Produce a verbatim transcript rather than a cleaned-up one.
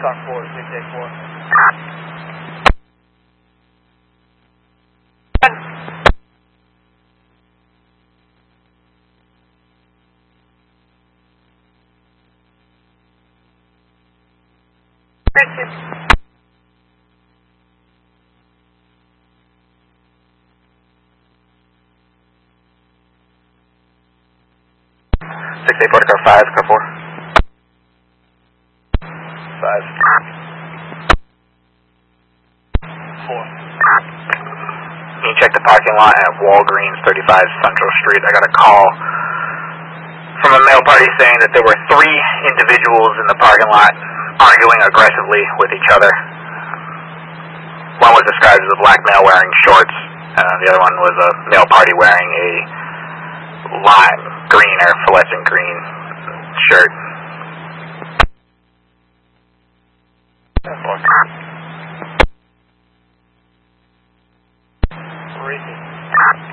Talk four, six eight four. Thank you. six eight four to car five, car four. Five. Four. Can you check the parking lot at Walgreens, thirty-five Central Street? I got a call from a male party saying that there were three individuals in the parking lot arguing aggressively with each other. One was described as a black male wearing shorts, and the other one was a male party wearing a lime green or fluorescent green shirt. Three.